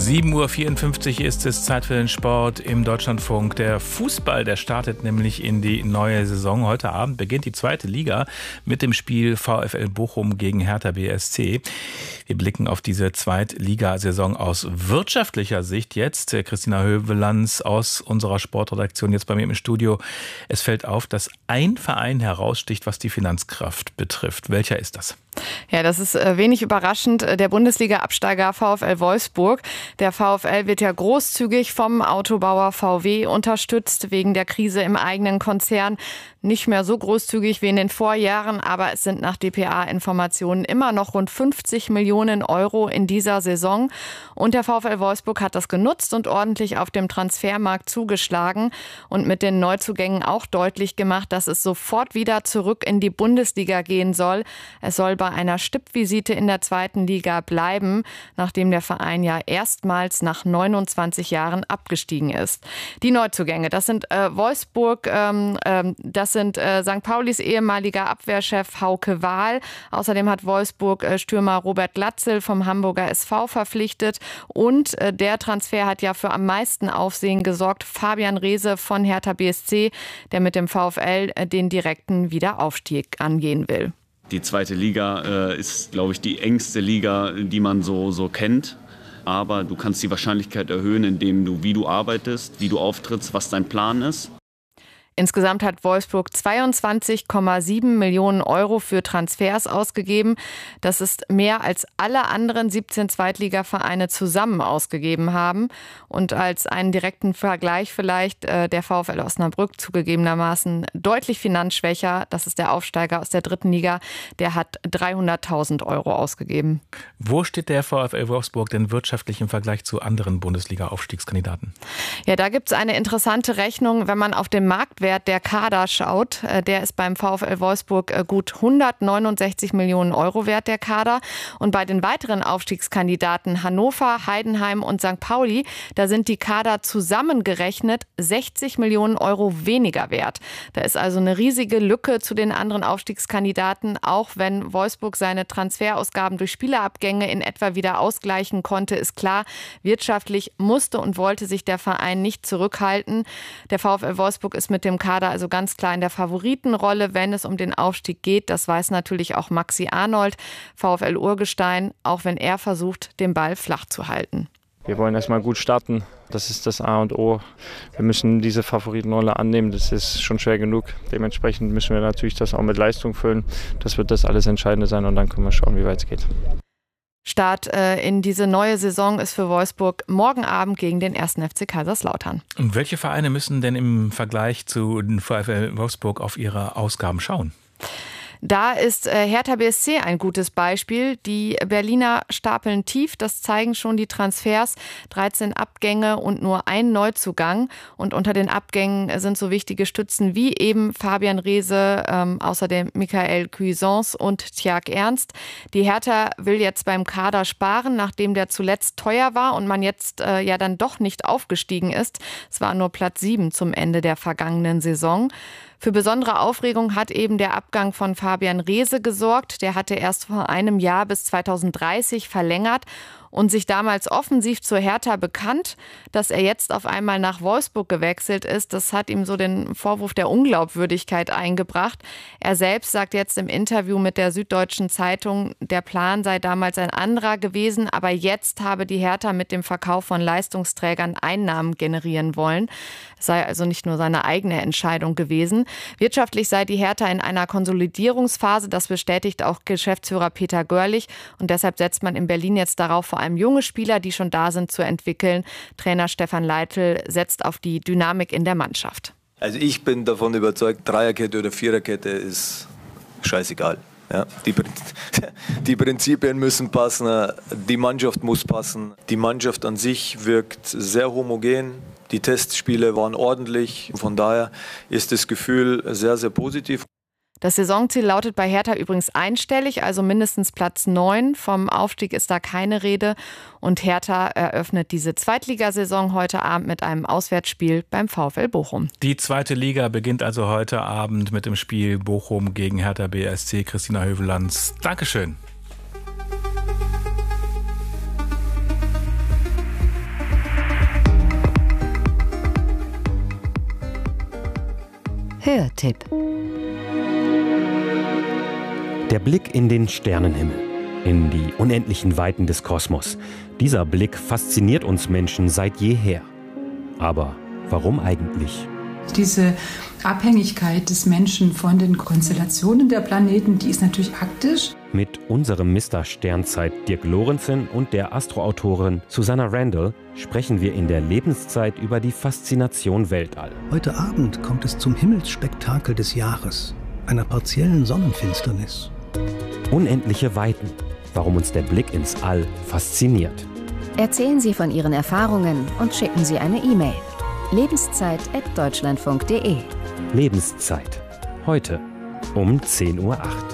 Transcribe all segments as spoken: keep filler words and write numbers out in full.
sieben Uhr vierundfünfzig ist es, Zeit für den Sport im Deutschlandfunk. Der Fußball, der startet nämlich in die neue Saison. Heute Abend beginnt die zweite Liga mit dem Spiel VfL Bochum gegen Hertha B S C. Wir blicken auf diese Zweitligasaison aus wirtschaftlicher Sicht jetzt. Christina Hövelanz aus unserer Sportredaktion jetzt bei mir im Studio. Es fällt auf, dass ein Verein heraussticht, was die Finanzkraft betrifft. Welcher ist das? Ja, das ist wenig überraschend. Der Bundesliga-Absteiger VfL Wolfsburg. Der VfL wird ja großzügig vom Autobauer V W unterstützt wegen der Krise im eigenen Konzern. Nicht mehr so großzügig wie in den Vorjahren, aber es sind nach D P A-Informationen immer noch rund fünfzig Millionen Euro in dieser Saison. Und der VfL Wolfsburg hat das genutzt und ordentlich auf dem Transfermarkt zugeschlagen und mit den Neuzugängen auch deutlich gemacht, dass es sofort wieder zurück in die Bundesliga gehen soll. Es soll bei einer Stippvisite in der zweiten Liga bleiben, nachdem der Verein ja erstmals nach neunundzwanzig Jahren abgestiegen ist. Die Neuzugänge, das sind äh, Wolfsburg, ähm, ähm, das sind äh, Sankt Paulis ehemaliger Abwehrchef Hauke Wahl. Außerdem hat Wolfsburg äh, Stürmer Robert Glatzel vom Hamburger S V verpflichtet. Und äh, der Transfer hat ja für am meisten Aufsehen gesorgt. Fabian Reese von Hertha B S C, der mit dem VfL äh, den direkten Wiederaufstieg angehen will. Die zweite Liga äh, ist, glaube ich, die engste Liga, die man so, so kennt. Aber du kannst die Wahrscheinlichkeit erhöhen, indem du, wie du arbeitest, wie du auftrittst, was dein Plan ist. Insgesamt hat Wolfsburg zweiundzwanzig Komma sieben Millionen Euro für Transfers ausgegeben. Das ist mehr als alle anderen siebzehn Zweitligavereine zusammen ausgegeben haben. Und als einen direkten Vergleich vielleicht äh, der VfL Osnabrück zugegebenermaßen deutlich finanzschwächer. Das ist der Aufsteiger aus der dritten Liga. Der hat dreihunderttausend Euro ausgegeben. Wo steht der VfL Wolfsburg denn wirtschaftlich im Vergleich zu anderen Bundesliga-Aufstiegskandidaten? Ja, da gibt es eine interessante Rechnung, wenn man auf den Marktwert der Kader schaut. Der ist beim VfL Wolfsburg gut hundertneunundsechzig Millionen Euro wert, der Kader. Und bei den weiteren Aufstiegskandidaten Hannover, Heidenheim und Sankt Pauli, da sind die Kader zusammengerechnet sechzig Millionen Euro weniger wert. Da ist also eine riesige Lücke zu den anderen Aufstiegskandidaten, auch wenn Wolfsburg seine Transferausgaben durch Spielerabgänge in etwa wieder ausgleichen konnte, ist klar, wirtschaftlich musste und wollte sich der Verein nicht zurückhalten. Der VfL Wolfsburg ist mit dem Kader also ganz klar in der Favoritenrolle, wenn es um den Aufstieg geht. Das weiß natürlich auch Maxi Arnold, VfL Urgestein, auch wenn er versucht, den Ball flach zu halten. Wir wollen erstmal gut starten. Das ist das A und O. Wir müssen diese Favoritenrolle annehmen. Das ist schon schwer genug. Dementsprechend müssen wir natürlich das auch mit Leistung füllen. Das wird das alles Entscheidende sein und dann können wir schauen, wie weit es geht. Start äh, in diese neue Saison ist für Wolfsburg morgen Abend gegen den ersten F C Kaiserslautern. Und welche Vereine müssen denn im Vergleich zu den VfL Wolfsburg auf ihre Ausgaben schauen? Da ist Hertha B S C ein gutes Beispiel. Die Berliner stapeln tief, das zeigen schon die Transfers. dreizehn Abgänge und nur ein Neuzugang. Und unter den Abgängen sind so wichtige Stützen wie eben Fabian Reese, ähm, außerdem Michael Cuisance und Tjark Ernst. Die Hertha will jetzt beim Kader sparen, nachdem der zuletzt teuer war und man jetzt äh, ja dann doch nicht aufgestiegen ist. Es war nur Platz sieben zum Ende der vergangenen Saison. Für besondere Aufregung hat eben der Abgang von Fabian Reese gesorgt. Der hatte erst vor einem Jahr bis zweitausenddreißig verlängert und sich damals offensiv zur Hertha bekannt. Dass er jetzt auf einmal nach Wolfsburg gewechselt ist, das hat ihm so den Vorwurf der Unglaubwürdigkeit eingebracht. Er selbst sagt jetzt im Interview mit der Süddeutschen Zeitung, der Plan sei damals ein anderer gewesen, aber jetzt habe die Hertha mit dem Verkauf von Leistungsträgern Einnahmen generieren wollen. Es sei also nicht nur seine eigene Entscheidung gewesen. Wirtschaftlich sei die Hertha in einer Konsolidierungsphase, das bestätigt auch Geschäftsführer Peter Görlich. Und deshalb setzt man in Berlin jetzt darauf, vor allem junge Spieler, die schon da sind, zu entwickeln. Trainer Stefan Leitl setzt auf die Dynamik in der Mannschaft. Also ich bin davon überzeugt, Dreierkette oder Viererkette ist scheißegal. Ja, die, die Prinzipien müssen passen, die Mannschaft muss passen. Die Mannschaft an sich wirkt sehr homogen. Die Testspiele waren ordentlich. Von daher ist das Gefühl sehr, sehr positiv. Das Saisonziel lautet bei Hertha übrigens einstellig, also mindestens Platz neun. Vom Aufstieg ist da keine Rede. Und Hertha eröffnet diese Zweitligasaison heute Abend mit einem Auswärtsspiel beim VfL Bochum. Die zweite Liga beginnt also heute Abend mit dem Spiel Bochum gegen Hertha B S C. Christina Hövelanz, Dankeschön. Hörtipp. Der Blick in den Sternenhimmel, in die unendlichen Weiten des Kosmos. Dieser Blick fasziniert uns Menschen seit jeher. Aber warum eigentlich? Diese Abhängigkeit des Menschen von den Konstellationen der Planeten, die ist natürlich aktisch. Mit unserem Mister Sternzeit Dirk Lorenzen und der Astroautorin Susanna Randall sprechen wir in der Lebenszeit über die Faszination Weltall. Heute Abend kommt es zum Himmelsspektakel des Jahres, einer partiellen Sonnenfinsternis. Unendliche Weiten, warum uns der Blick ins All fasziniert. Erzählen Sie von Ihren Erfahrungen und schicken Sie eine E-Mail. lebenszeit at deutschlandfunk punkt de. Lebenszeit. Heute um zehn Uhr acht.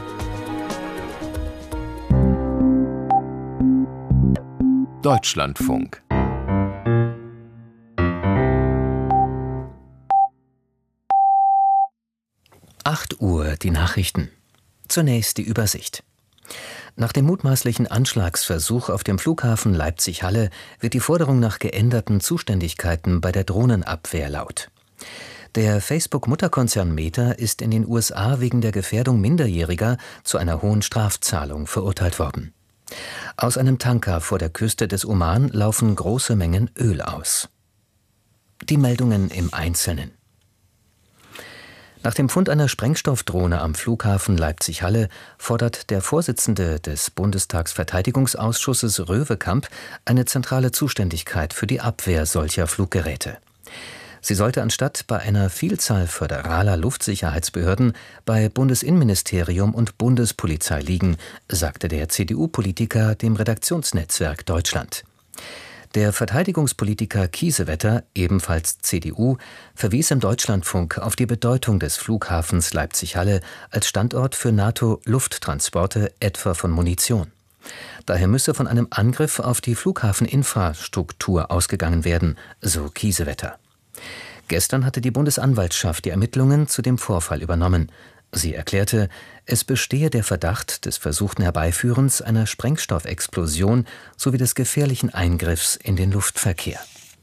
Deutschlandfunk. acht Uhr, die Nachrichten. Zunächst die Übersicht. Nach dem mutmaßlichen Anschlagsversuch auf dem Flughafen Leipzig-Halle wird die Forderung nach geänderten Zuständigkeiten bei der Drohnenabwehr laut. Der Facebook-Mutterkonzern Meta ist in den U S A wegen der Gefährdung Minderjähriger zu einer hohen Strafzahlung verurteilt worden. Aus einem Tanker vor der Küste des Oman laufen große Mengen Öl aus. Die Meldungen im Einzelnen. Nach dem Fund einer Sprengstoffdrohne am Flughafen Leipzig-Halle fordert der Vorsitzende des Bundestagsverteidigungsausschusses Röwekamp eine zentrale Zuständigkeit für die Abwehr solcher Fluggeräte. Sie sollte anstatt bei einer Vielzahl föderaler Luftsicherheitsbehörden bei Bundesinnenministerium und Bundespolizei liegen, sagte der C D U-Politiker dem Redaktionsnetzwerk Deutschland. Der Verteidigungspolitiker Kiesewetter, ebenfalls C D U, verwies im Deutschlandfunk auf die Bedeutung des Flughafens Leipzig-Halle als Standort für NATO-Lufttransporte, etwa von Munition. Daher müsse von einem Angriff auf die Flughafeninfrastruktur ausgegangen werden, so Kiesewetter. Gestern hatte die Bundesanwaltschaft die Ermittlungen zu dem Vorfall übernommen. Sie erklärte, es bestehe der Verdacht des versuchten Herbeiführens einer Sprengstoffexplosion sowie des gefährlichen Eingriffs in den Luftverkehr.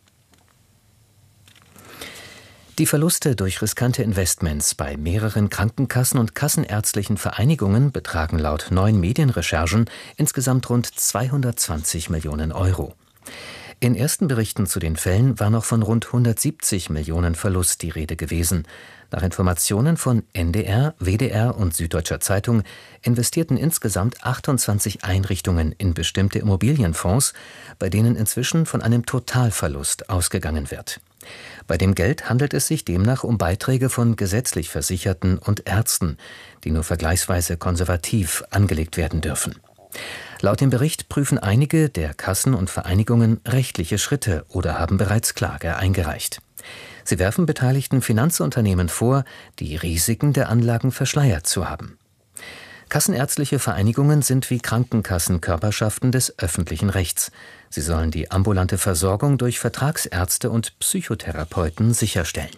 Die Verluste durch riskante Investments bei mehreren Krankenkassen und kassenärztlichen Vereinigungen betragen laut neuen Medienrecherchen insgesamt rund zweihundertzwanzig Millionen Euro. In ersten Berichten zu den Fällen war noch von rund hundertsiebzig Millionen Verlust die Rede gewesen. Nach Informationen von N D R, W D R und Süddeutscher Zeitung investierten insgesamt achtundzwanzig Einrichtungen in bestimmte Immobilienfonds, bei denen inzwischen von einem Totalverlust ausgegangen wird. Bei dem Geld handelt es sich demnach um Beiträge von gesetzlich Versicherten und Ärzten, die nur vergleichsweise konservativ angelegt werden dürfen. Laut dem Bericht prüfen einige der Kassen und Vereinigungen rechtliche Schritte oder haben bereits Klage eingereicht. Sie werfen beteiligten Finanzunternehmen vor, die Risiken der Anlagen verschleiert zu haben. Kassenärztliche Vereinigungen sind wie Krankenkassen Körperschaften des öffentlichen Rechts. Sie sollen die ambulante Versorgung durch Vertragsärzte und Psychotherapeuten sicherstellen.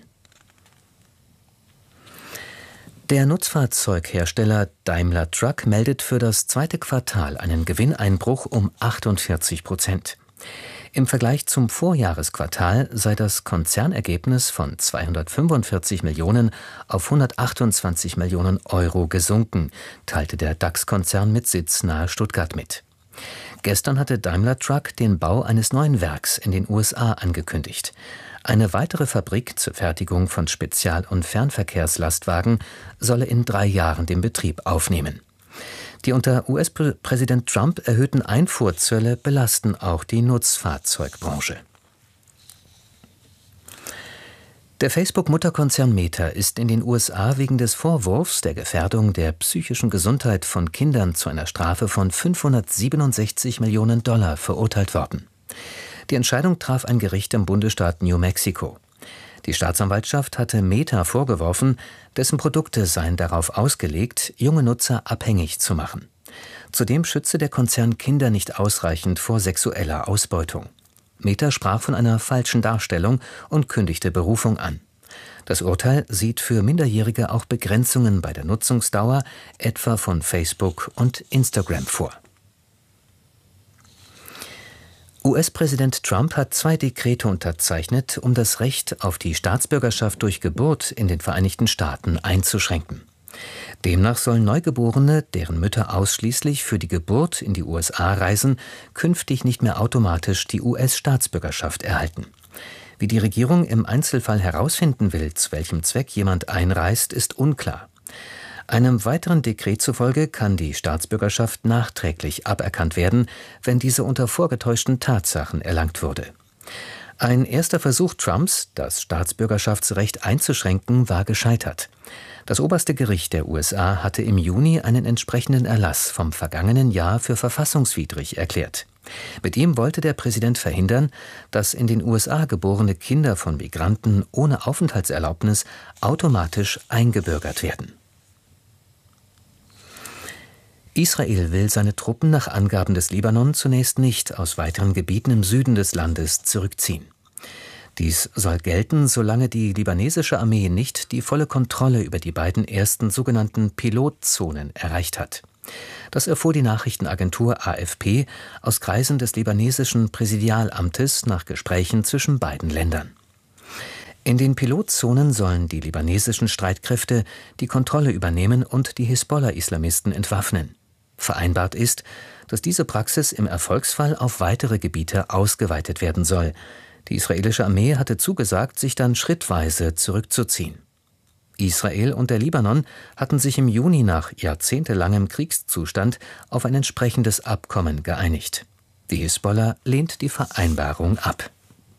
Der Nutzfahrzeughersteller Daimler Truck meldet für das zweite Quartal einen Gewinneinbruch um achtundvierzig Prozent. Im Vergleich zum Vorjahresquartal sei das Konzernergebnis von zweihundertfünfundvierzig Millionen auf hundertachtundzwanzig Millionen Euro gesunken, teilte der DAX-Konzern mit Sitz nahe Stuttgart mit. Gestern hatte Daimler Truck den Bau eines neuen Werks in den U S A angekündigt. Eine weitere Fabrik zur Fertigung von Spezial- und Fernverkehrslastwagen solle in drei Jahren den Betrieb aufnehmen. Die unter U S-Präsident Trump erhöhten Einfuhrzölle belasten auch die Nutzfahrzeugbranche. Der Facebook-Mutterkonzern Meta ist in den U S A wegen des Vorwurfs der Gefährdung der psychischen Gesundheit von Kindern zu einer Strafe von fünfhundertsiebenundsechzig Millionen Dollar verurteilt worden. Die Entscheidung traf ein Gericht im Bundesstaat New Mexico. Die Staatsanwaltschaft hatte Meta vorgeworfen, dessen Produkte seien darauf ausgelegt, junge Nutzer abhängig zu machen. Zudem schütze der Konzern Kinder nicht ausreichend vor sexueller Ausbeutung. Meta sprach von einer falschen Darstellung und kündigte Berufung an. Das Urteil sieht für Minderjährige auch Begrenzungen bei der Nutzungsdauer, etwa von Facebook und Instagram vor. U S-Präsident Trump hat zwei Dekrete unterzeichnet, um das Recht auf die Staatsbürgerschaft durch Geburt in den Vereinigten Staaten einzuschränken. Demnach sollen Neugeborene, deren Mütter ausschließlich für die Geburt in die U S A reisen, künftig nicht mehr automatisch die U S-Staatsbürgerschaft erhalten. Wie die Regierung im Einzelfall herausfinden will, zu welchem Zweck jemand einreist, ist unklar. Einem weiteren Dekret zufolge kann die Staatsbürgerschaft nachträglich aberkannt werden, wenn diese unter vorgetäuschten Tatsachen erlangt wurde. Ein erster Versuch Trumps, das Staatsbürgerschaftsrecht einzuschränken, war gescheitert. Das oberste Gericht der U S A hatte im Juni einen entsprechenden Erlass vom vergangenen Jahr für verfassungswidrig erklärt. Mit ihm wollte der Präsident verhindern, dass in den U S A geborene Kinder von Migranten ohne Aufenthaltserlaubnis automatisch eingebürgert werden. Israel will seine Truppen nach Angaben des Libanon zunächst nicht aus weiteren Gebieten im Süden des Landes zurückziehen. Dies soll gelten, solange die libanesische Armee nicht die volle Kontrolle über die beiden ersten sogenannten Pilotzonen erreicht hat. Das erfuhr die Nachrichtenagentur A F P aus Kreisen des libanesischen Präsidialamtes nach Gesprächen zwischen beiden Ländern. In den Pilotzonen sollen die libanesischen Streitkräfte die Kontrolle übernehmen und die Hisbollah-Islamisten entwaffnen. Vereinbart ist, dass diese Praxis im Erfolgsfall auf weitere Gebiete ausgeweitet werden soll. Die israelische Armee hatte zugesagt, sich dann schrittweise zurückzuziehen. Israel und der Libanon hatten sich im Juni nach jahrzehntelangem Kriegszustand auf ein entsprechendes Abkommen geeinigt. Die Hisbollah lehnt die Vereinbarung ab.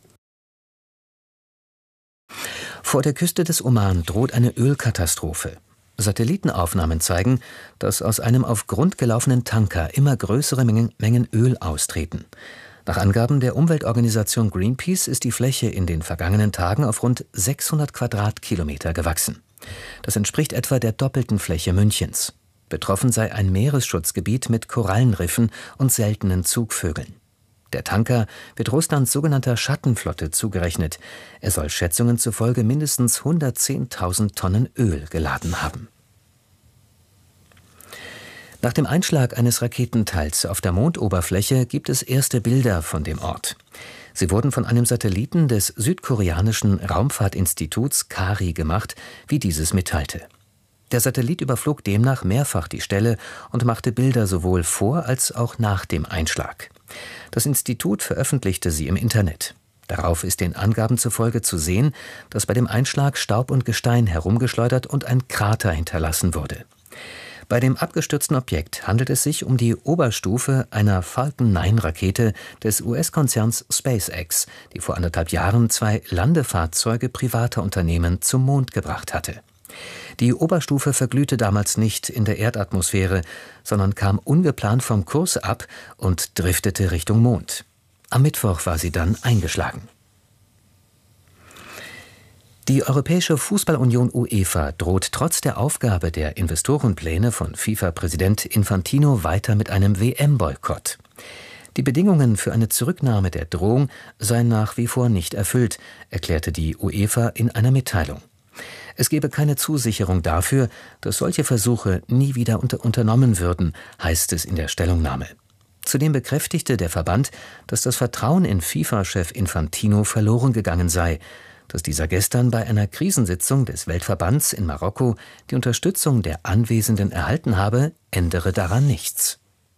Vor der Küste des Oman droht eine Ölkatastrophe. Satellitenaufnahmen zeigen, dass aus einem auf Grund gelaufenen Tanker immer größere Mengen, Mengen Öl austreten. Nach Angaben der Umweltorganisation Greenpeace ist die Fläche in den vergangenen Tagen auf rund sechshundert Quadratkilometer gewachsen. Das entspricht etwa der doppelten Fläche Münchens. Betroffen sei ein Meeresschutzgebiet mit Korallenriffen und seltenen Zugvögeln. Der Tanker wird Russlands sogenannter Schattenflotte zugerechnet. Er soll Schätzungen zufolge mindestens hundertzehntausend Tonnen Öl geladen haben. Nach dem Einschlag eines Raketenteils auf der Mondoberfläche gibt es erste Bilder von dem Ort. Sie wurden von einem Satelliten des südkoreanischen Raumfahrtinstituts K A R I gemacht, wie dieses mitteilte. Der Satellit überflog demnach mehrfach die Stelle und machte Bilder sowohl vor als auch nach dem Einschlag. Das Institut veröffentlichte sie im Internet. Darauf ist den Angaben zufolge zu sehen, dass bei dem Einschlag Staub und Gestein herumgeschleudert und ein Krater hinterlassen wurde. Bei dem abgestürzten Objekt handelt es sich um die Oberstufe einer Falcon neun Rakete des U S-Konzerns SpaceX, die vor anderthalb Jahren zwei Landefahrzeuge privater Unternehmen zum Mond gebracht hatte. Die Oberstufe verglühte damals nicht in der Erdatmosphäre, sondern kam ungeplant vom Kurs ab und driftete Richtung Mond. Am Mittwoch war sie dann eingeschlagen. Die Europäische Fußballunion UEFA droht trotz der Aufgabe der Investorenpläne von FIFA-Präsident Infantino weiter mit einem W M-Boykott. Die Bedingungen für eine Zurücknahme der Drohung seien nach wie vor nicht erfüllt, erklärte die UEFA in einer Mitteilung. Es gebe keine Zusicherung dafür, dass solche Versuche nie wieder unter unternommen würden, heißt es in der Stellungnahme. Zudem bekräftigte der Verband, dass das Vertrauen in FIFA-Chef Infantino verloren gegangen sei. Dass dieser gestern bei einer Krisensitzung des Weltverbands in Marokko die Unterstützung der Anwesenden erhalten habe, ändere daran nichts.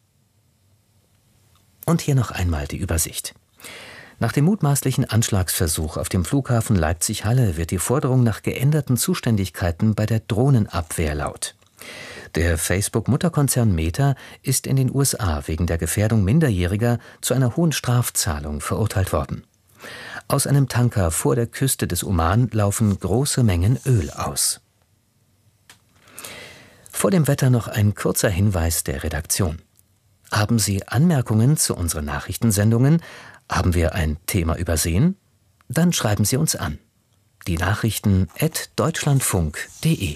Und hier noch einmal die Übersicht. Nach dem mutmaßlichen Anschlagsversuch auf dem Flughafen Leipzig-Halle wird die Forderung nach geänderten Zuständigkeiten bei der Drohnenabwehr laut. Der Facebook-Mutterkonzern Meta ist in den U S A wegen der Gefährdung Minderjähriger zu einer hohen Strafzahlung verurteilt worden. Aus einem Tanker vor der Küste des Oman laufen große Mengen Öl aus. Vor dem Wetter noch ein kurzer Hinweis der Redaktion. Haben Sie Anmerkungen zu unseren Nachrichtensendungen? Haben wir ein Thema übersehen? Dann schreiben Sie uns an. Die Nachrichten at deutschlandfunk punkt de.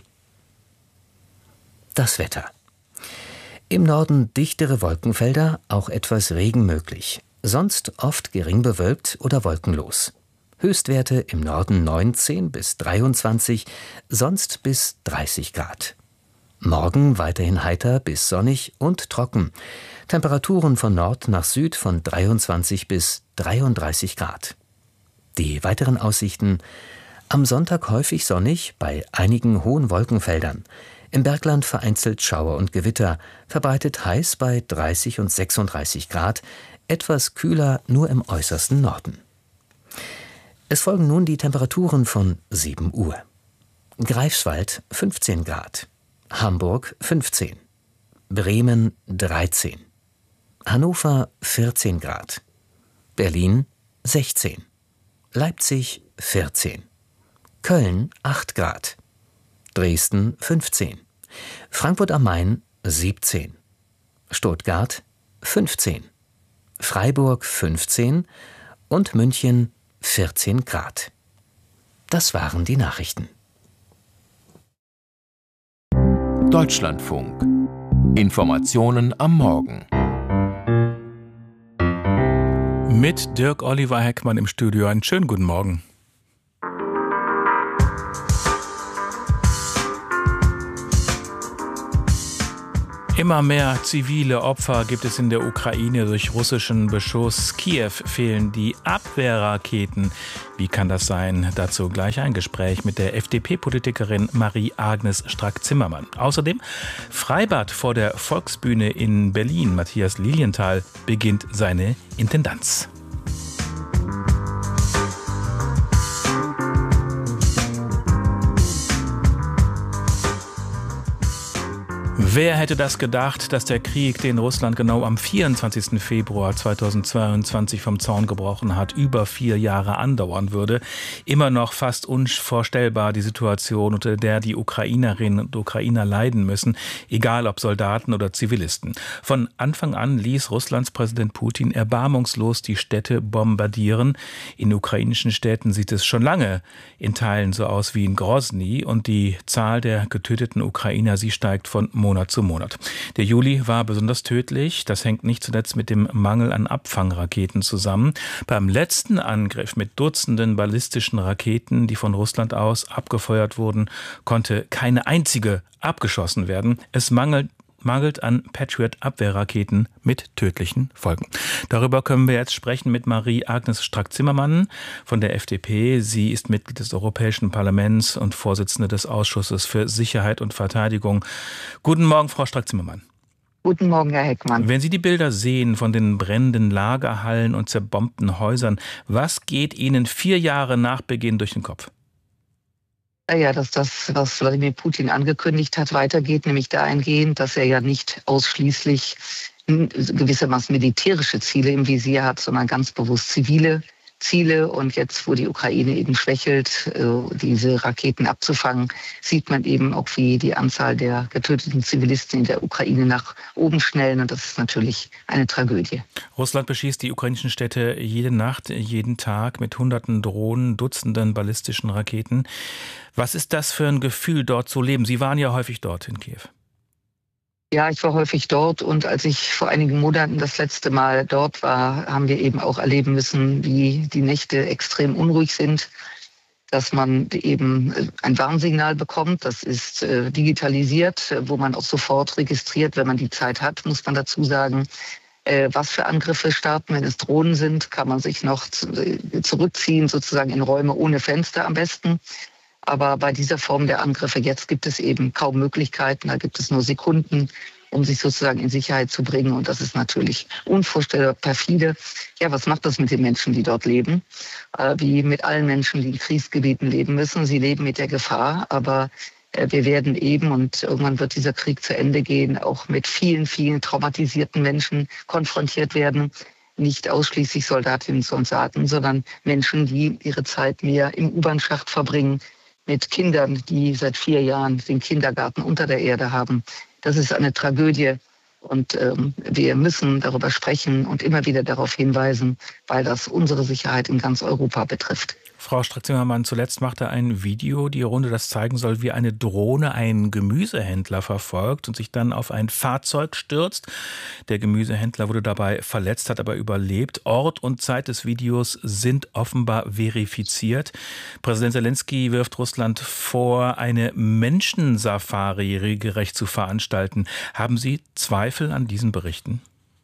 Das Wetter. Im Norden dichtere Wolkenfelder, auch etwas Regen möglich. Sonst oft gering bewölkt oder wolkenlos. Höchstwerte im Norden neunzehn bis dreiundzwanzig, sonst bis dreißig Grad. Morgen weiterhin heiter bis sonnig und trocken. Temperaturen von Nord nach Süd von dreiundzwanzig bis dreiunddreißig Grad. Die weiteren Aussichten: am Sonntag häufig sonnig bei einigen hohen Wolkenfeldern. Im Bergland vereinzelt Schauer und Gewitter, verbreitet heiß bei dreißig und sechsunddreißig Grad, etwas kühler nur im äußersten Norden. Es folgen nun die Temperaturen von sieben Uhr. Greifswald fünfzehn Grad, Hamburg fünfzehn, Bremen dreizehn, Hannover vierzehn Grad, Berlin sechzehn, Leipzig vierzehn, Köln acht Grad, Dresden fünfzehn, Frankfurt am Main siebzehn, Stuttgart fünfzehn, Freiburg fünfzehn und München vierzehn Grad. Das waren die Nachrichten. Deutschlandfunk. Informationen am Morgen. Mit Dirk Oliver Heckmann im Studio. Einen schönen guten Morgen. Immer mehr zivile Opfer gibt es in der Ukraine durch russischen Beschuss. Kiew fehlen die Abwehrraketen. Wie kann das sein? Dazu gleich ein Gespräch mit der F D P-Politikerin Marie-Agnes Strack-Zimmermann. Außerdem Freibad vor der Volksbühne in Berlin. Matthias Lilienthal beginnt seine Intendanz. Wer hätte das gedacht, dass der Krieg, den Russland genau am vierundzwanzigsten Februar zweitausendzweiundzwanzig vom Zaun gebrochen hat, über vier Jahre andauern würde? Immer noch fast unvorstellbar die Situation, unter der die Ukrainerinnen und Ukrainer leiden müssen, egal ob Soldaten oder Zivilisten. Von Anfang an ließ Russlands Präsident Putin erbarmungslos die Städte bombardieren. In ukrainischen Städten sieht es schon lange in Teilen so aus wie in Grozny und die Zahl der getöteten Ukrainer, sie steigt von Monat zu Monat. Der Juli war besonders tödlich. Das hängt nicht zuletzt mit dem Mangel an Abfangraketen zusammen. Beim letzten Angriff mit Dutzenden ballistischen Raketen, die von Russland aus abgefeuert wurden, konnte keine einzige abgeschossen werden. Es mangelt mangelt an Patriot-Abwehrraketen mit tödlichen Folgen. Darüber können wir jetzt sprechen mit Marie-Agnes Strack-Zimmermann von der F D P. Sie ist Mitglied des Europäischen Parlaments und Vorsitzende des Ausschusses für Sicherheit und Verteidigung. Guten Morgen, Frau Strack-Zimmermann. Guten Morgen, Herr Heckmann. Wenn Sie die Bilder sehen von den brennenden Lagerhallen und zerbombten Häusern, was geht Ihnen vier Jahre nach Beginn durch den Kopf? Ja, dass das, was Wladimir Putin angekündigt hat, weitergeht, nämlich dahingehend, dass er ja nicht ausschließlich gewissermaßen militärische Ziele im Visier hat, sondern ganz bewusst zivile Ziele. Und jetzt, wo die Ukraine eben schwächelt, diese Raketen abzufangen, sieht man eben auch, wie die Anzahl der getöteten Zivilisten in der Ukraine nach oben schnellen. Und das ist natürlich eine Tragödie. Russland beschießt die ukrainischen Städte jede Nacht, jeden Tag mit hunderten Drohnen, Dutzenden ballistischen Raketen. Was ist das für ein Gefühl, dort zu leben? Sie waren ja häufig dort in Kiew. Ja, ich war häufig dort und als ich vor einigen Monaten das letzte Mal dort war, haben wir eben auch erleben müssen, wie die Nächte extrem unruhig sind, dass man eben ein Warnsignal bekommt. Das ist äh, digitalisiert, wo man auch sofort registriert, wenn man die Zeit hat, muss man dazu sagen, äh, was für Angriffe starten. Wenn es Drohnen sind, kann man sich noch zu, äh, zurückziehen, sozusagen in Räume ohne Fenster am besten. Aber bei dieser Form der Angriffe jetzt gibt es eben kaum Möglichkeiten. Da gibt es nur Sekunden, um sich sozusagen in Sicherheit zu bringen. Und das ist natürlich unvorstellbar perfide. Ja, was macht das mit den Menschen, die dort leben? Äh, wie mit allen Menschen, die in Kriegsgebieten leben müssen. Sie leben mit der Gefahr, aber äh, wir werden eben, und irgendwann wird dieser Krieg zu Ende gehen, auch mit vielen, vielen traumatisierten Menschen konfrontiert werden. Nicht ausschließlich Soldatinnen und Soldaten, sondern Menschen, die ihre Zeit mehr im U-Bahn-Schacht verbringen, mit Kindern, die seit vier Jahren den Kindergarten unter der Erde haben. Das ist eine Tragödie und ähm, wir müssen darüber sprechen und immer wieder darauf hinweisen, weil das unsere Sicherheit in ganz Europa betrifft. Frau Strack-Zimmermann, zuletzt machte ein Video die Runde, das zeigen soll, wie eine Drohne einen Gemüsehändler verfolgt und sich dann auf ein Fahrzeug stürzt. Der Gemüsehändler wurde dabei verletzt, hat aber überlebt. Ort und Zeit des Videos sind offenbar verifiziert. Präsident Selenskyj wirft Russland vor, eine Menschensafari regelrecht zu veranstalten. Haben Sie Zweifel an diesen Berichten?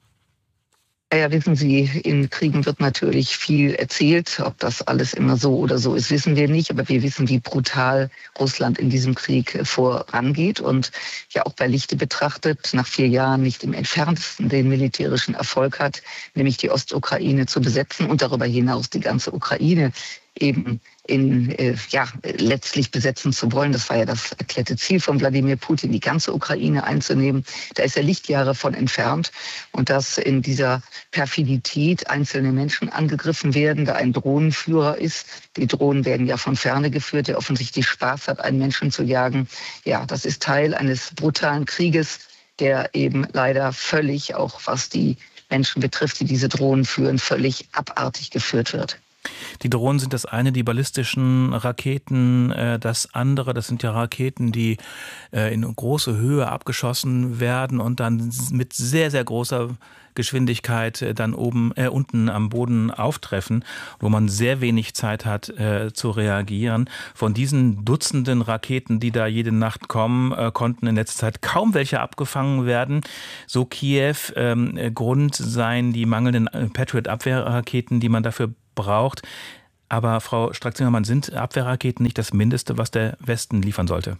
Ja, wissen Sie, in Kriegen wird natürlich viel erzählt. Ob das alles immer so oder so ist, wissen wir nicht. Aber wir wissen, wie brutal Russland in diesem Krieg vorangeht und ja auch bei Lichte betrachtet nach vier Jahren nicht im entferntesten den militärischen Erfolg hat, nämlich die Ostukraine zu besetzen und darüber hinaus die ganze Ukraine eben in, äh, ja, letztlich besetzen zu wollen. Das war ja das erklärte Ziel von Wladimir Putin, die ganze Ukraine einzunehmen. Da ist er Lichtjahre von entfernt. Und dass in dieser Perfidität einzelne Menschen angegriffen werden, da ein Drohnenführer ist. Die Drohnen werden ja von Ferne geführt, der offensichtlich Spaß hat, einen Menschen zu jagen. Ja, das ist Teil eines brutalen Krieges, der eben leider völlig, auch was die Menschen betrifft, die diese Drohnen führen, völlig abartig geführt wird. Die Drohnen sind das eine, die ballistischen Raketen äh, das andere. Das sind ja Raketen, die äh, in große Höhe abgeschossen werden und dann mit sehr, sehr großer Geschwindigkeit äh, dann oben, äh, unten am Boden auftreffen, wo man sehr wenig Zeit hat äh, zu reagieren. Von diesen Dutzenden Raketen, die da jede Nacht kommen, äh, konnten in letzter Zeit kaum welche abgefangen werden. So Kiew, ähm, Grund seien die mangelnden Patriot-Abwehrraketen, die man dafür braucht. Aber Frau Strack-Zimmermann, sind Abwehrraketen nicht das Mindeste, was der Westen liefern sollte?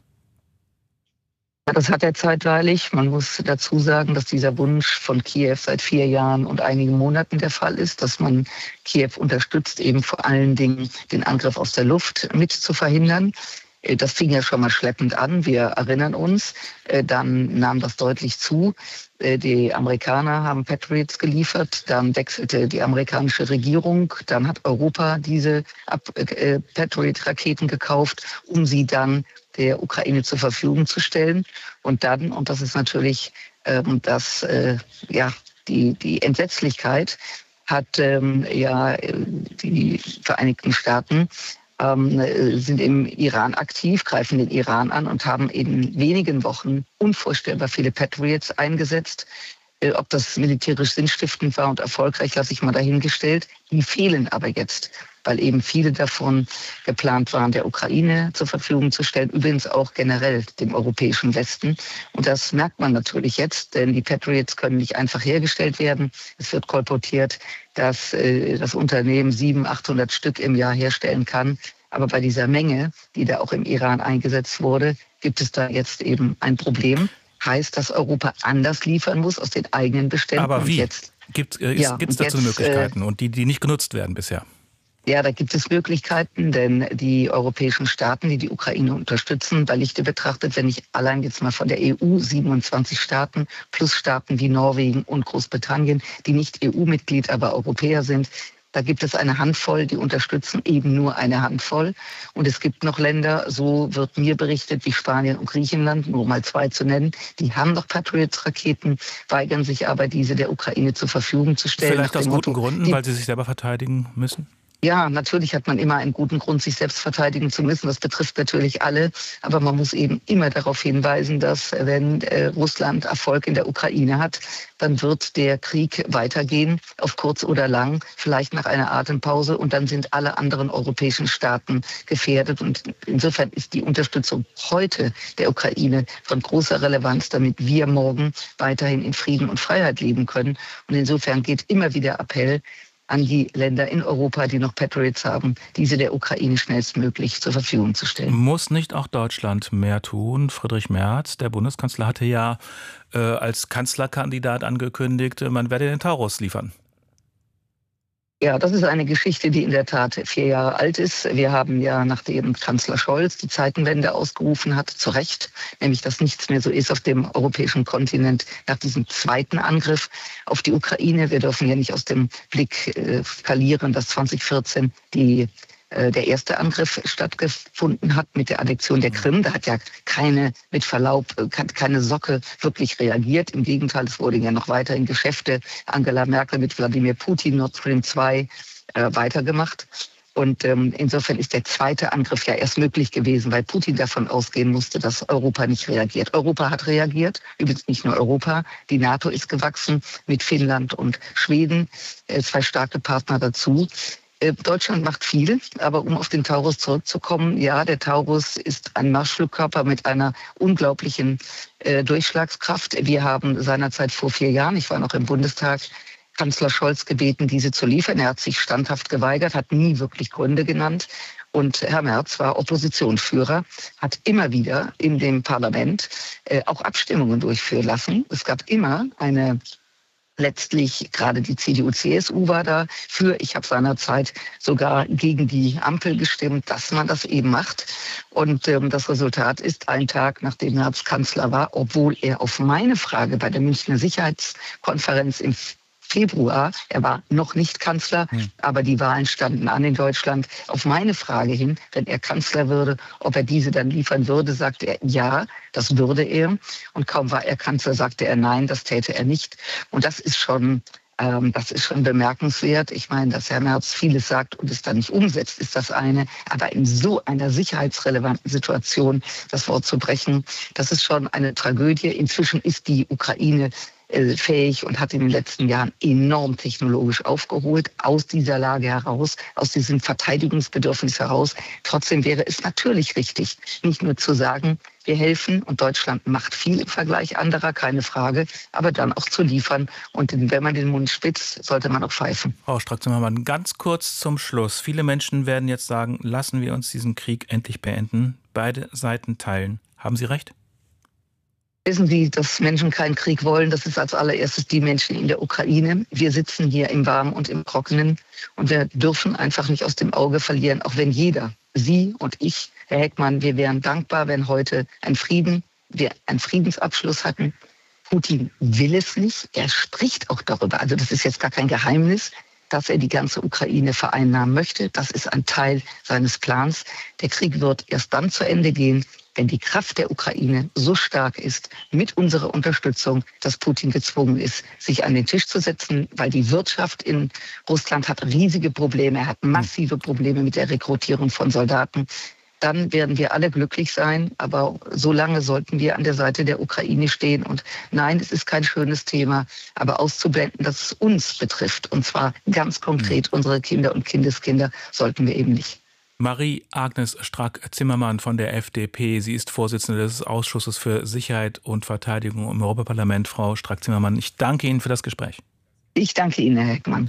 Ja, das hat er zeitweilig. Man muss dazu sagen, dass dieser Wunsch von Kiew seit vier Jahren und einigen Monaten der Fall ist, dass man Kiew unterstützt, eben vor allen Dingen den Angriff aus der Luft mit zu verhindern. Das fing ja schon mal schleppend an, wir erinnern uns. Dann nahm das deutlich zu. Die Amerikaner haben Patriots geliefert, dann wechselte die amerikanische Regierung, dann hat Europa diese Patriot-Raketen gekauft, um sie dann der Ukraine zur Verfügung zu stellen. Und dann, und das ist natürlich ähm, das, äh, ja, die, die Entsetzlichkeit, hat ähm, ja die Vereinigten Staaten ähm, sind im Iran aktiv, greifen den Iran an und haben in wenigen Wochen unvorstellbar viele Patriots eingesetzt. Äh, ob das militärisch sinnstiftend war und erfolgreich, lasse ich mal dahingestellt. Die fehlen aber jetzt, weil eben viele davon geplant waren, der Ukraine zur Verfügung zu stellen, übrigens auch generell dem europäischen Westen. Und das merkt man natürlich jetzt, denn die Patriots können nicht einfach hergestellt werden. Es wird kolportiert, dass äh, das Unternehmen siebenhundert, achthundert Stück im Jahr herstellen kann. Aber bei dieser Menge, die da auch im Iran eingesetzt wurde, gibt es da jetzt eben ein Problem. Heißt, dass Europa anders liefern muss aus den eigenen Beständen. Aber wie? Gibt es äh, ja, dazu jetzt, Möglichkeiten äh, und die, die nicht genutzt werden bisher? Ja, da gibt es Möglichkeiten, denn die europäischen Staaten, die die Ukraine unterstützen, bei Lichte betrachtet, wenn ich allein jetzt mal von der E U, siebenundzwanzig Staaten plus Staaten wie Norwegen und Großbritannien, die nicht E U-Mitglied, aber Europäer sind, da gibt es eine Handvoll, die unterstützen eben nur eine Handvoll. Und es gibt noch Länder, so wird mir berichtet, wie Spanien und Griechenland, nur mal zwei zu nennen, die haben noch Patriots-Raketen, weigern sich aber, diese der Ukraine zur Verfügung zu stellen. Vielleicht aus guten Motto, Gründen, weil sie sich selber verteidigen müssen? Ja, natürlich hat man immer einen guten Grund, sich selbst verteidigen zu müssen. Das betrifft natürlich alle. Aber man muss eben immer darauf hinweisen, dass wenn äh, Russland Erfolg in der Ukraine hat, dann wird der Krieg weitergehen, auf kurz oder lang, vielleicht nach einer Atempause. Und dann sind alle anderen europäischen Staaten gefährdet. Und insofern ist die Unterstützung heute der Ukraine von großer Relevanz, damit wir morgen weiterhin in Frieden und Freiheit leben können. Und insofern geht immer wieder Appell an die Länder in Europa, die noch Patriots haben, diese der Ukraine schnellstmöglich zur Verfügung zu stellen. Muss nicht auch Deutschland mehr tun? Friedrich Merz, der Bundeskanzler, hatte ja äh, als Kanzlerkandidat angekündigt, man werde den Taurus liefern. Ja, das ist eine Geschichte, die in der Tat vier Jahre alt ist. Wir haben ja, nachdem Kanzler Scholz die Zeitenwende ausgerufen hat, zu Recht, nämlich dass nichts mehr so ist auf dem europäischen Kontinent nach diesem zweiten Angriff auf die Ukraine. Wir dürfen ja nicht aus dem Blick äh, verlieren, dass zwanzig vierzehn die der erste Angriff stattgefunden hat mit der Annexion der Krim. Da hat ja keine, mit Verlaub, keine Socke wirklich reagiert. Im Gegenteil, es wurden ja noch weiterhin Geschäfte Angela Merkel mit Wladimir Putin, Nord Stream zwei, äh, weitergemacht. Und ähm, insofern ist der zweite Angriff ja erst möglich gewesen, weil Putin davon ausgehen musste, dass Europa nicht reagiert. Europa hat reagiert, übrigens nicht nur Europa. Die NATO ist gewachsen mit Finnland und Schweden, äh, zwei starke Partner dazu. Äh, Deutschland macht viel, aber um auf den Taurus zurückzukommen, ja, der Taurus ist ein Marschflugkörper mit einer unglaublichen äh, Durchschlagskraft. Wir haben seinerzeit vor vier Jahren, ich war noch im Bundestag, Kanzler Scholz gebeten, diese zu liefern. Er hat sich standhaft geweigert, hat nie wirklich Gründe genannt. Und Herr Merz war Oppositionsführer, hat immer wieder in dem Parlament äh, auch Abstimmungen durchführen lassen. Es gab immer eine, letztlich gerade die C D U C S U war da für. Ich habe seinerzeit sogar gegen die Ampel gestimmt, dass man das eben macht. Und ähm, das Resultat ist, einen Tag nachdem Merz Kanzler war, obwohl er auf meine Frage bei der Münchner Sicherheitskonferenz im Februar, er war noch nicht Kanzler, hm. aber die Wahlen standen an in Deutschland. Auf meine Frage hin, wenn er Kanzler würde, ob er diese dann liefern würde, sagte er ja, das würde er. Und kaum war er Kanzler, sagte er nein, das täte er nicht. Und das ist schon, ähm, das ist schon bemerkenswert. Ich meine, dass Herr Merz vieles sagt und es dann nicht umsetzt, ist das eine. Aber in so einer sicherheitsrelevanten Situation das Wort zu brechen, das ist schon eine Tragödie. Inzwischen ist die Ukraine fähig und hat in den letzten Jahren enorm technologisch aufgeholt, aus dieser Lage heraus, aus diesem Verteidigungsbedürfnis heraus. Trotzdem wäre es natürlich richtig, nicht nur zu sagen, wir helfen und Deutschland macht viel im Vergleich anderer, keine Frage, aber dann auch zu liefern. Und wenn man den Mund spitzt, sollte man auch pfeifen. Frau Strack-Zimmermann, ganz kurz zum Schluss. Viele Menschen werden jetzt sagen, lassen wir uns diesen Krieg endlich beenden. Beide Seiten teilen. Haben Sie recht? Wissen Sie, dass Menschen keinen Krieg wollen? Das ist als allererstes die Menschen in der Ukraine. Wir sitzen hier im Warmen und im Trockenen und wir dürfen einfach nicht aus dem Auge verlieren, auch wenn jeder, Sie und ich, Herr Heckmann, wir wären dankbar, wenn heute ein Frieden, wir einen Friedensabschluss hatten. Putin will es nicht. Er spricht auch darüber. Also das ist jetzt gar kein Geheimnis, dass er die ganze Ukraine vereinnahmen möchte. Das ist ein Teil seines Plans. Der Krieg wird erst dann zu Ende gehen, wenn die Kraft der Ukraine so stark ist, mit unserer Unterstützung, dass Putin gezwungen ist, sich an den Tisch zu setzen, weil die Wirtschaft in Russland hat riesige Probleme, er hat massive Probleme mit der Rekrutierung von Soldaten. Dann werden wir alle glücklich sein, aber so lange sollten wir an der Seite der Ukraine stehen. Und nein, es ist kein schönes Thema, aber auszublenden, dass es uns betrifft, und zwar ganz konkret unsere Kinder und Kindeskinder, sollten wir eben nicht. Marie-Agnes Strack-Zimmermann von der F D P. Sie ist Vorsitzende des Ausschusses für Sicherheit und Verteidigung im Europaparlament. Frau Strack-Zimmermann, ich danke Ihnen für das Gespräch. Ich danke Ihnen, Herr Heckmann.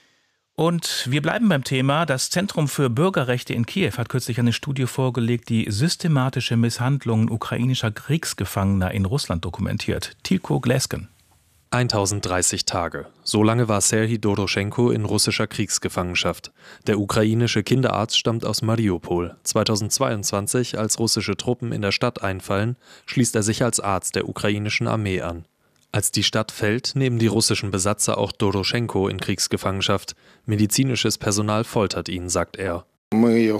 Und wir bleiben beim Thema. Das Zentrum für Bürgerrechte in Kiew hat kürzlich eine Studie vorgelegt, die systematische Misshandlungen ukrainischer Kriegsgefangener in Russland dokumentiert. Tilko Glesken. tausenddreißig Tage. So lange war Serhij Doroschenko in russischer Kriegsgefangenschaft. Der ukrainische Kinderarzt stammt aus Mariupol. zweitausendzweiundzwanzig, als russische Truppen in der Stadt einfallen, schließt er sich als Arzt der ukrainischen Armee an. Als die Stadt fällt, nehmen die russischen Besatzer auch Doroschenko in Kriegsgefangenschaft. Medizinisches Personal foltert ihn, sagt er. Wir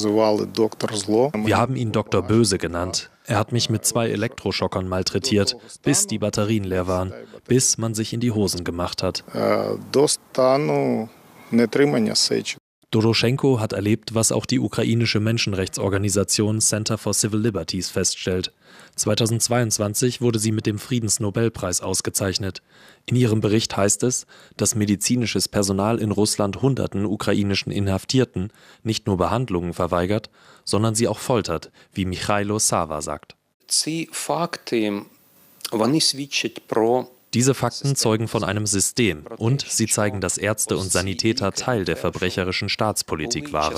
haben ihn Doktor Böse genannt. Er hat mich mit zwei Elektroschockern malträtiert, bis die Batterien leer waren, bis man sich in die Hosen gemacht hat. Doroschenko hat erlebt, was auch die ukrainische Menschenrechtsorganisation Center for Civil Liberties feststellt. zweitausendzweiundzwanzig wurde sie mit dem Friedensnobelpreis ausgezeichnet. In ihrem Bericht heißt es, dass medizinisches Personal in Russland hunderten ukrainischen Inhaftierten nicht nur Behandlungen verweigert, sondern sie auch foltert, wie Michailo Sava sagt. Diese Fakten zeugen von einem System und sie zeigen, dass Ärzte und Sanitäter Teil der verbrecherischen Staatspolitik waren.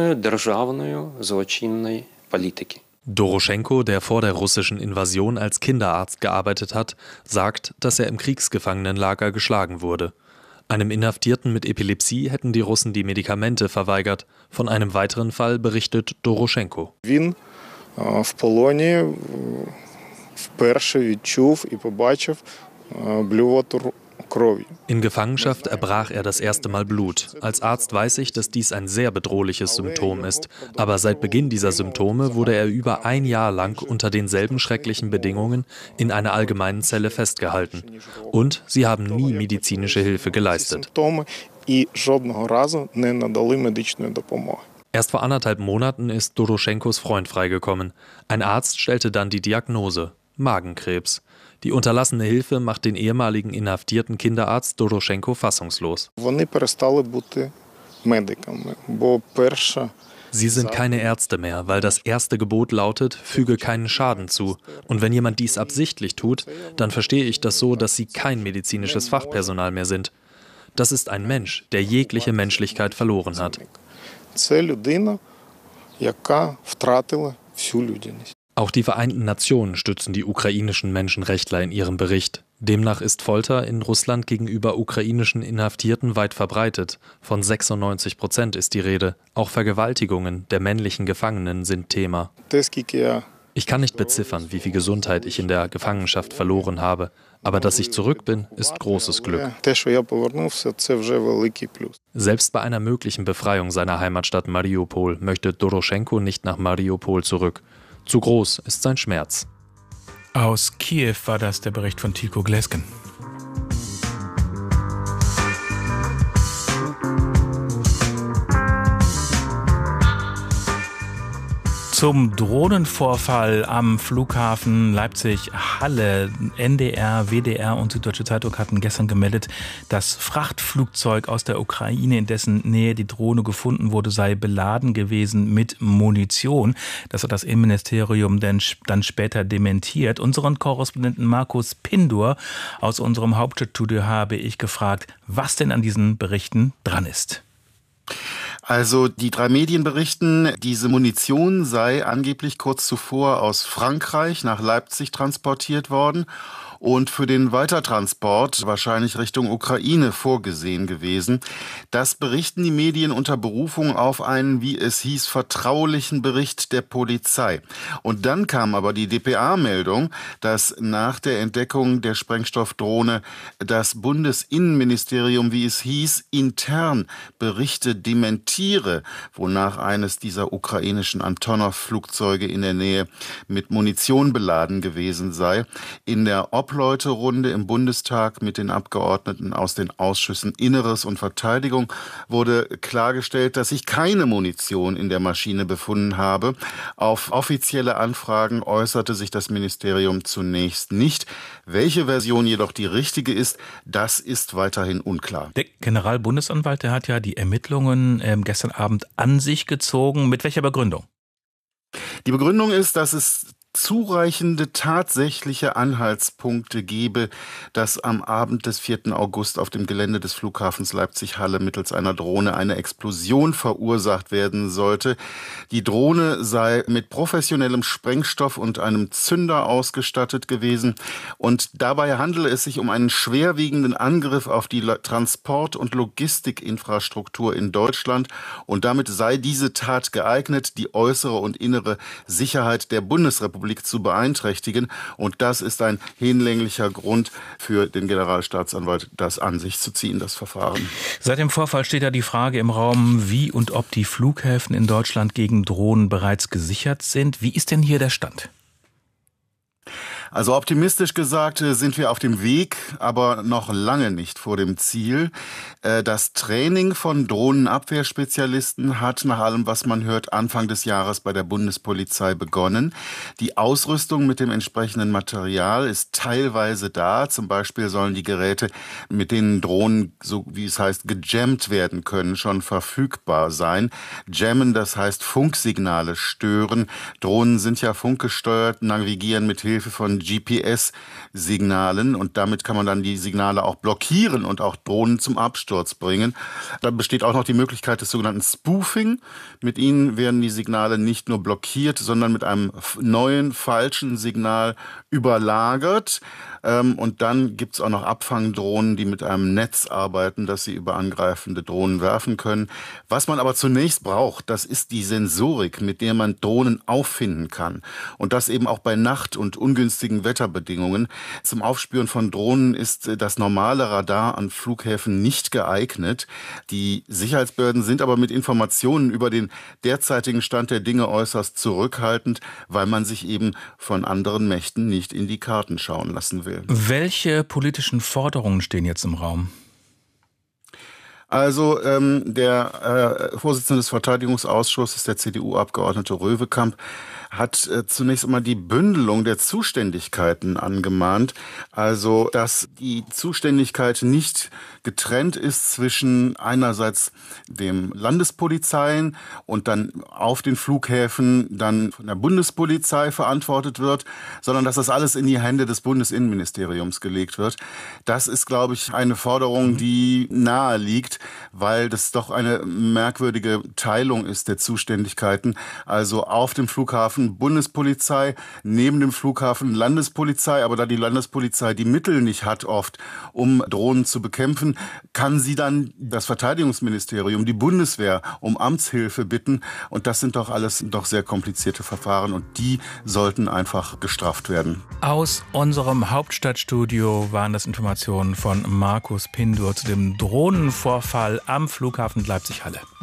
Doroschenko, der vor der russischen Invasion als Kinderarzt gearbeitet hat, sagt, dass er im Kriegsgefangenenlager geschlagen wurde. Einem Inhaftierten mit Epilepsie hätten die Russen die Medikamente verweigert. Von einem weiteren Fall berichtet Doroschenko. In Gefangenschaft erbrach er das erste Mal Blut. Als Arzt weiß ich, dass dies ein sehr bedrohliches Symptom ist. Aber seit Beginn dieser Symptome wurde er über ein Jahr lang unter denselben schrecklichen Bedingungen in einer allgemeinen Zelle festgehalten. Und sie haben nie medizinische Hilfe geleistet. Erst vor anderthalb Monaten ist Doroschenkos Freund freigekommen. Ein Arzt stellte dann die Diagnose: Magenkrebs. Die unterlassene Hilfe macht den ehemaligen inhaftierten Kinderarzt Doroschenko fassungslos. Sie sind keine Ärzte mehr, weil das erste Gebot lautet, füge keinen Schaden zu. Und wenn jemand dies absichtlich tut, dann verstehe ich das so, dass sie kein medizinisches Fachpersonal mehr sind. Das ist ein Mensch, der jegliche Menschlichkeit verloren hat. Auch die Vereinten Nationen stützen die ukrainischen Menschenrechtler in ihrem Bericht. Demnach ist Folter in Russland gegenüber ukrainischen Inhaftierten weit verbreitet. Von sechsundneunzig Prozent ist die Rede. Auch Vergewaltigungen der männlichen Gefangenen sind Thema. Ich kann nicht beziffern, wie viel Gesundheit ich in der Gefangenschaft verloren habe. Aber dass ich zurück bin, ist großes Glück. Selbst bei einer möglichen Befreiung seiner Heimatstadt Mariupol möchte Doroschenko nicht nach Mariupol zurück. Zu groß ist sein Schmerz. Aus Kiew war das der Bericht von Tycho Glesken. Zum Drohnenvorfall am Flughafen Leipzig-Halle. N D R, W D R und Süddeutsche Zeitung hatten gestern gemeldet, das Frachtflugzeug aus der Ukraine, in dessen Nähe die Drohne gefunden wurde, sei beladen gewesen mit Munition. Das hat das Innenministerium dann, dann später dementiert. Unseren Korrespondenten Markus Pindur aus unserem Hauptstadtstudio habe ich gefragt, was denn an diesen Berichten dran ist. Also die drei Medien berichten, diese Munition sei angeblich kurz zuvor aus Frankreich nach Leipzig transportiert worden und für den Weitertransport wahrscheinlich Richtung Ukraine vorgesehen gewesen. Das berichten die Medien unter Berufung auf einen, wie es hieß, vertraulichen Bericht der Polizei. Und dann kam aber die D P A-Meldung, dass nach der Entdeckung der Sprengstoffdrohne das Bundesinnenministerium, wie es hieß, intern Berichte dementiere, wonach eines dieser ukrainischen Antonov-Flugzeuge in der Nähe mit Munition beladen gewesen sei. In der Obleuterunde im Bundestag mit den Abgeordneten aus den Ausschüssen Inneres und Verteidigung wurde klargestellt, dass sich keine Munition in der Maschine befunden habe. Auf offizielle Anfragen äußerte sich das Ministerium zunächst nicht. Welche Version jedoch die richtige ist, das ist weiterhin unklar. Der Generalbundesanwalt, der hat ja die Ermittlungen äh, gestern Abend an sich gezogen. Mit welcher Begründung? Die Begründung ist, dass es zureichende tatsächliche Anhaltspunkte gebe, dass am Abend des vierten August auf dem Gelände des Flughafens Leipzig-Halle mittels einer Drohne eine Explosion verursacht werden sollte. Die Drohne sei mit professionellem Sprengstoff und einem Zünder ausgestattet gewesen und dabei handele es sich um einen schwerwiegenden Angriff auf die Transport- und Logistikinfrastruktur in Deutschland und damit sei diese Tat geeignet, die äußere und innere Sicherheit der Bundesrepublik zu beeinträchtigen. Und das ist ein hinlänglicher Grund für den Generalstaatsanwalt, das an sich zu ziehen, das Verfahren. Seit dem Vorfall steht ja die Frage im Raum, wie und ob die Flughäfen in Deutschland gegen Drohnen bereits gesichert sind. Wie ist denn hier der Stand? Also optimistisch gesagt sind wir auf dem Weg, aber noch lange nicht vor dem Ziel. Das Training von Drohnenabwehrspezialisten hat nach allem, was man hört, Anfang des Jahres bei der Bundespolizei begonnen. Die Ausrüstung mit dem entsprechenden Material ist teilweise da. Zum Beispiel sollen die Geräte, mit denen Drohnen, so wie es heißt, gejammt werden können, schon verfügbar sein. Jammen, das heißt Funksignale stören. Drohnen sind ja funkgesteuert, navigieren mit Hilfe von G P S-Signalen und damit kann man dann die Signale auch blockieren und auch Drohnen zum Absturz bringen. Da besteht auch noch die Möglichkeit des sogenannten Spoofing. Mit ihnen werden die Signale nicht nur blockiert, sondern mit einem neuen, falschen Signal überlagert. Und dann gibt es auch noch Abfangdrohnen, die mit einem Netz arbeiten, das sie über angreifende Drohnen werfen können. Was man aber zunächst braucht, das ist die Sensorik, mit der man Drohnen auffinden kann. Und das eben auch bei Nacht- und ungünstigen Wetterbedingungen. Zum Aufspüren von Drohnen ist das normale Radar an Flughäfen nicht geeignet. Die Sicherheitsbehörden sind aber mit Informationen über den derzeitigen Stand der Dinge äußerst zurückhaltend, weil man sich eben von anderen Mächten nicht in die Karten schauen lassen will. Welche politischen Forderungen stehen jetzt im Raum? Also ähm, der äh, Vorsitzende des Verteidigungsausschusses, der C D U-Abgeordnete Röwekamp, hat äh, zunächst einmal die Bündelung der Zuständigkeiten angemahnt. Also, dass die Zuständigkeit nicht getrennt ist zwischen einerseits dem Landespolizeien und dann auf den Flughäfen dann von der Bundespolizei verantwortet wird, sondern dass das alles in die Hände des Bundesinnenministeriums gelegt wird. Das ist, glaube ich, eine Forderung, die nahe liegt, weil das doch eine merkwürdige Teilung ist der Zuständigkeiten. Also auf dem Flughafen Bundespolizei, neben dem Flughafen Landespolizei, aber da die Landespolizei die Mittel nicht hat oft, um Drohnen zu bekämpfen, kann sie dann das Verteidigungsministerium, die Bundeswehr um Amtshilfe bitten. Und das sind doch alles doch sehr komplizierte Verfahren und die sollten einfach gestrafft werden. Aus unserem Hauptstadtstudio waren das Informationen von Markus Pindur zu dem Drohnenvorfall am Flughafen Leipzig-Halle.